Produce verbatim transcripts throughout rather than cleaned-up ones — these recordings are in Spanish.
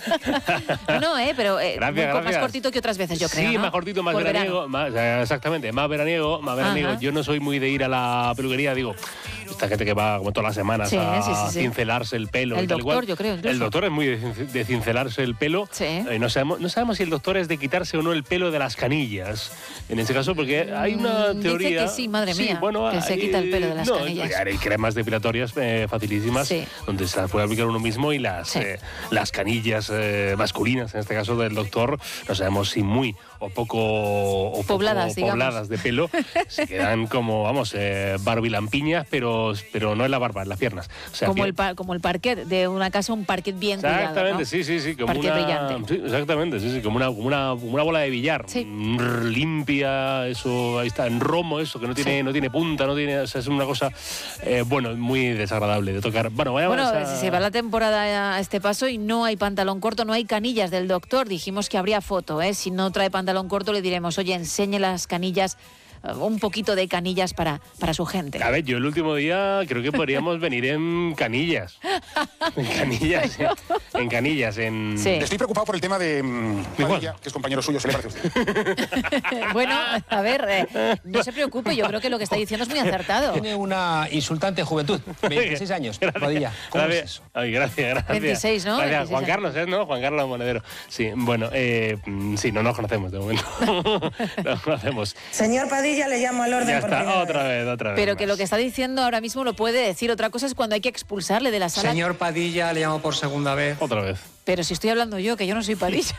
No, eh, pero eh, Gracias, muy- gracias. más cortito que otras veces, yo creo, Sí, ¿no? más cortito, más Por veraniego. Más, eh, exactamente, más veraniego, más veraniego. Ajá. Yo no soy muy de ir a la peluquería, digo, esta gente que va como todas las semanas Sí, a sí, sí, sí. cincelarse el pelo. El y tal y doctor, cual. yo creo, incluso. El doctor es muy de, cin- de cincelarse el pelo. Sí. Eh, no, sabemos, no sabemos si el doctor es de quitarse o no el pelo de las canillas. En ese caso, porque hay una Mm, dice teoría... que sí, madre Sí, mía, bueno, que se hay- quita el pelo de las no, canillas. Hay cremas depilatorias eh, facilísimas Sí. donde se las puede aplicar uno mismo y las, Sí. eh, las canillas eh, masculinas, en este caso del doctor, no sabemos si muy o poco, o poco Pobladas, digamos. pobladas de pelo, se quedan como, vamos, eh, barbilampiñas, pero, pero no en la barba, en las piernas. O sea, Como pie- el, pa- como el parquet de una casa, un parquet bien Exactamente, cuidado, ¿no? sí, sí, sí, como Parquet una, brillante. sí, exactamente, sí, sí, como una, como una, como una bola de billar, Sí. Mm, limpia, eso, ahí está, en romo, eso, que no tiene, Sí. no tiene punta, no tiene, o sea, es una cosa, eh, bueno, muy desagradable de tocar. Bueno, vayamos Bueno, a... si se va la temporada a este paso y no hay pantalón corto, no hay canillas del doctor, dijimos que habría foto, ¿eh? Si no trae pantalón corto le diremos, oye, enseñe las canillas, eh, un poquito de canillas para, para su gente. A ver, yo el último día creo que podríamos venir en canillas. En canillas, en, en canillas, en... Sí. Estoy preocupado por el tema de mm, Padilla, que es compañero suyo, ¿se le parece a usted? Bueno, a ver, eh, no se preocupe, yo creo que lo que está diciendo es muy acertado. Tiene una insultante juventud, veintiséis años, Padilla. ¿Cómo es Gracias. eso? Ay, gracias, gracias. veintiséis, ¿no? Gracias. veintiséis Juan años. Carlos, ¿eh? ¿No? Juan Carlos Monedero. Sí, bueno, eh, mm, sí, no nos conocemos de momento. No nos conocemos. Señor Padilla, le llamo al orden Ya por está, primera otra vez. vez, otra vez. Pero que más. lo que está diciendo ahora mismo lo puede decir. Otra cosa es cuando hay que expulsarle de la sala. Señor Padilla, le llamo por segunda vez. Otra vez. Pero si estoy hablando yo, que yo no soy Padilla.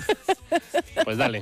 Pues dale.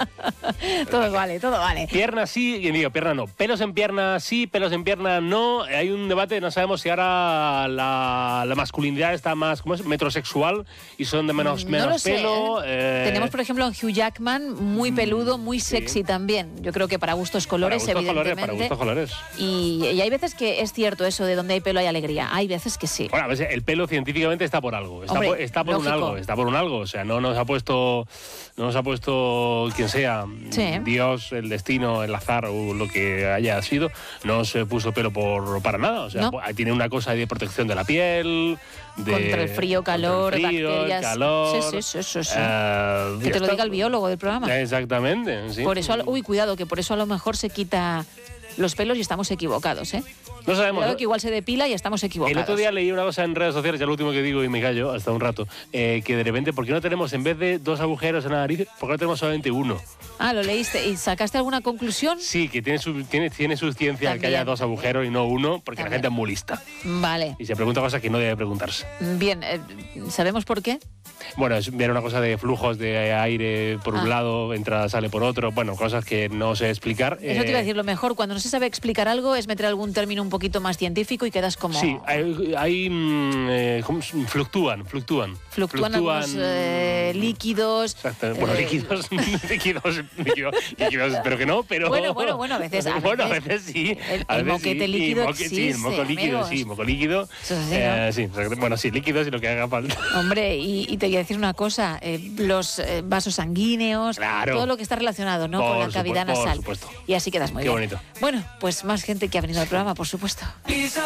Todo vale, todo vale. Pierna sí, y digo, pierna no. Pelos en pierna sí, pelos en pierna no. Hay un debate, no sabemos si ahora la, la masculinidad está más, ¿cómo es? Metrosexual y son de menos, No menos lo sé, pelo. ¿eh? eh, Tenemos, por ejemplo, a un Hugh Jackman muy peludo, muy sexy también. Yo creo que para gustos para colores, gustos colores, evidentemente. para gustos colores. Y, y hay veces que es cierto eso de donde hay pelo hay alegría. Hay veces que sí. Bueno, a ver, el pelo científicamente está por algo. Está, Hombre, por, está por un lógico. algo, está por un algo. O sea, no nos ha puesto, no nos ha puesto quien sea, Sí. Dios, el destino, el azar o lo que haya sido, no se puso pelo por para nada. O sea, No. pues, tiene una cosa de protección de la piel, de, Contra el frío, calor, contra el frío, el bacterias. calor. Sí, sí, sí, sí, sí. eh, Que ya te lo está. diga el biólogo del programa. Exactamente, sí. Por eso, a lo- uy, cuidado, que por eso a lo mejor se quita los pelos y estamos equivocados, ¿eh? No sabemos. Cuidado que igual se depila y estamos equivocados. El otro día leí una cosa en redes sociales, ya lo último que digo y me callo hasta un rato, eh, que de repente, ¿por qué no tenemos, en vez de dos agujeros en la nariz, por qué no tenemos solamente uno? Ah, lo leíste. ¿Y sacaste alguna conclusión? Sí, que tiene su, tiene, tiene su ciencia el que También. haya dos agujeros y no uno, porque También. la gente es muy lista Vale. y se pregunta cosas que no debe preguntarse. Bien, eh, ¿sabemos por qué? Bueno, es ver una cosa de flujos de aire por un Ah. lado, entra, sale por otro, bueno, cosas que no sé explicar. Eso te iba a Eh, decir, lo mejor, cuando no se sabe explicar algo, es meter algún término un poquito más científico y quedas como... Sí, hay, hay, mm, eh, ¿cómo se- fluctúan, fluctúan. Fluctúan algunos eh, líquidos. Exacto. Bueno, eh, líquidos, líquidos, líquidos, líquidos, espero que no, pero... Bueno, bueno, bueno, a veces- a bueno, a veces veces sí. el- a el veces moquete sí, líquido y moque- Sí, el moco existe, líquido, amigos. sí, moco líquido. Eso es así, eh, ¿no? sí, exacto. Bueno, sí, líquidos y lo que haga falta. Hombre, y, y te voy a decir una cosa, eh, los eh, vasos sanguíneos, Claro. todo lo que está relacionado, ¿no? Por Con la supu- cavidad por nasal. supuesto. Y así quedas muy Qué bien. bonito. Bueno, pues más gente que ha venido al programa, por supuesto.